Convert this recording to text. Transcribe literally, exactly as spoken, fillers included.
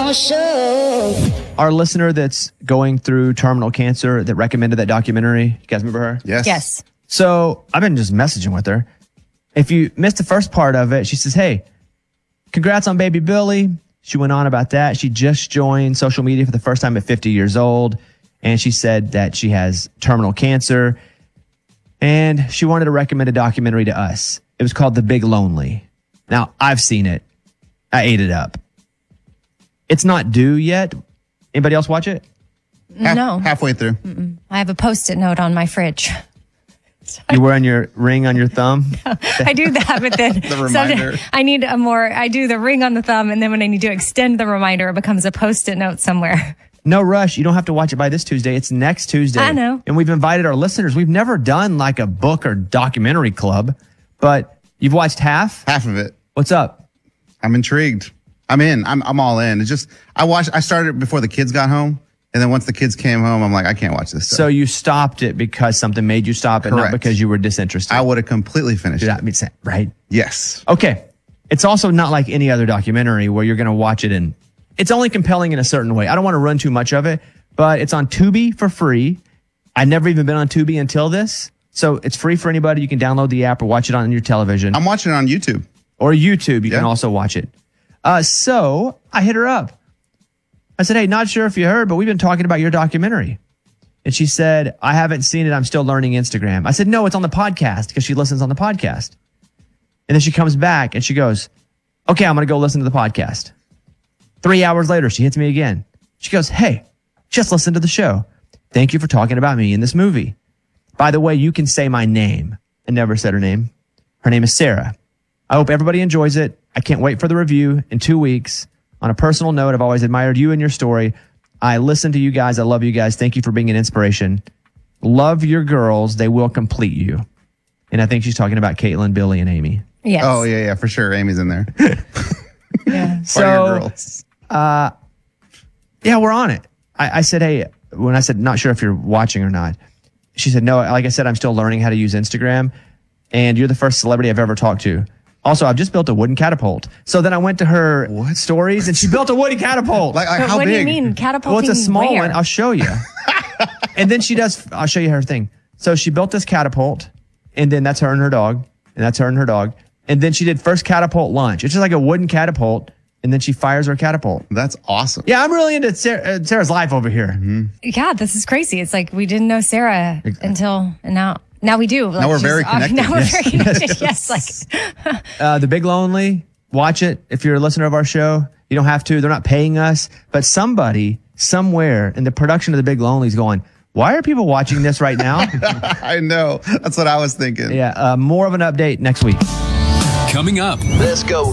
gonna show. Our listener that's going through terminal cancer that recommended that documentary. You guys remember her? Yes. Yes. So I've been just messaging with her. If you missed the first part of it, she says, hey, congrats on baby Billy. She went on about that. She just joined social media for the first time at fifty years old. And she said that she has terminal cancer. And she wanted to recommend a documentary to us. It was called The Big Lonely. Now, I've seen it. I ate it up. It's not due yet. Anybody else watch it? Half, No. Halfway through. I have a post-it note on my fridge. You wearing your ring on your thumb? I do that, but then The reminder. some- I need a more, I do the ring on the thumb, and then when I need to extend the reminder, it becomes a post-it note somewhere. No rush. You don't have to watch it by this Tuesday. It's next Tuesday. I know. And we've invited our listeners. We've never done like a book or documentary club, but you've watched half? Half of it. What's up? I'm intrigued. I'm in. I'm I'm all in. It's just I watched. I started it before the kids got home, and then once the kids came home, I'm like, I can't watch this stuff. So you stopped it because something made you stop it, not Correct. because you were disinterested. I would have completely finished Dude, it. that makes sense, right? Yes. Okay. It's also not like any other documentary where you're going to watch it and it's only compelling in a certain way. I don't want to run too much of it, but it's on Tubi for free. I'd never even been on Tubi until this. So it's free for anybody. You can download the app or watch it on your television. I'm watching it on YouTube. Or YouTube. You Yeah. can also watch it. Uh, so I hit her up. I said, hey, not sure if you heard, but we've been talking about your documentary. And she said, I haven't seen it. I'm still learning Instagram. I said, no, it's on the podcast because she listens on the podcast. And then she comes back and she goes, okay, I'm going to go listen to the podcast. Three hours later, she hits me again. She goes, hey, just listen to the show. Thank you for talking about me in this movie. By the way, you can say my name. I never said her name. Her name is Sarah. I hope everybody enjoys it. I can't wait for the review in two weeks. On a personal note, I've always admired you and your story. I listen to you guys. I love you guys. Thank you for being an inspiration. Love your girls. They will complete you. And I think she's talking about Caitlin, Billy, and Amy. Yes. Oh yeah, yeah, for sure. Amy's in there. Yeah. Part of your girls. Yeah, we're on it. I, I said, hey, when I said, not sure if you're watching or not, she said, no, like I said, I'm still learning how to use Instagram. And you're the first celebrity I've ever talked to. Also, I've just built a wooden catapult. So then I went to her What? stories and she built a wooden catapult. Like, like But how what big? do you mean catapulting? well, it's a small where? one. I'll show you. And then she does, I'll show you her thing. So she built this catapult and then that's her and her dog. And that's her and her dog. And then she did first catapult launch. It's just like a wooden catapult. And then she fires her catapult. That's awesome. Yeah, I'm really into Sarah, uh, Sarah's life over here. Mm-hmm. Yeah, this is crazy. It's like we didn't know Sarah until and now. Now we do. Like, we're she's- very uh, connected. now we're Yes. very connected. Yes, like Uh, the Big Lonely, watch it. If you're a listener of our show, you don't have to. They're not paying us. But somebody, somewhere in the production of The Big Lonely is going, why are people watching this right now? I know. That's what I was thinking. yeah, uh, more of an update next week. Coming up. Let's go.